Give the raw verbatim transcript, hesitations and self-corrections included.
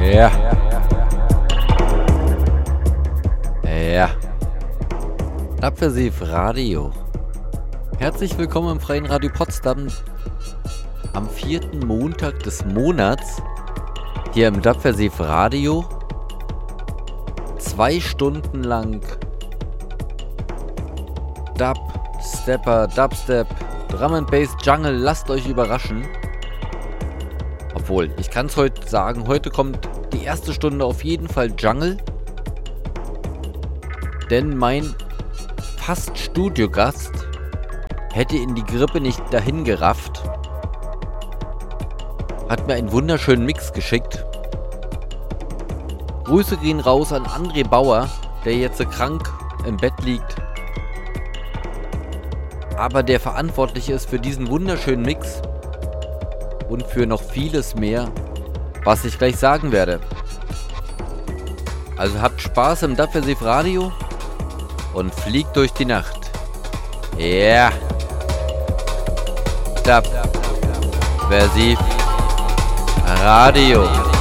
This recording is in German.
Ja. Ja. Subversiv Radio. Herzlich willkommen im Freien Radio Potsdam am vierten Montag des Monats hier im Subversiv Radio. Zwei Stunden lang Dub, Stepper, Dubstep, Drum and Bass, Jungle, lasst euch überraschen. Obwohl, ich kann es heute sagen, heute kommt die erste Stunde auf jeden Fall Jungle. Denn mein fast Studiogast hätte in die Grippe nicht dahin gerafft. Hat mir einen wunderschönen Mix geschickt. Grüße gehen raus an André Bauer, der jetzt krank im Bett liegt. Aber der verantwortlich ist für diesen wunderschönen Mix und für noch vieles mehr, was ich gleich sagen werde. Also habt Spaß im Subversiv Radio und fliegt durch die Nacht. Ja. Yeah. Subversiv Radio.